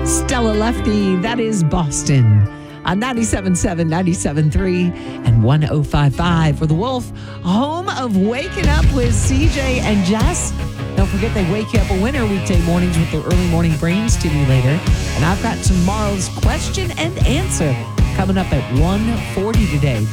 Stella Lefty, that is Boston. On 97.7, 97.3, and 105.5 for The Wolf, home of Waking Up with CJ and Jess. Don't forget they wake you up a winner weekday mornings with the early morning brain stimulator. And I've got tomorrow's question and answer coming up at 1:40 today.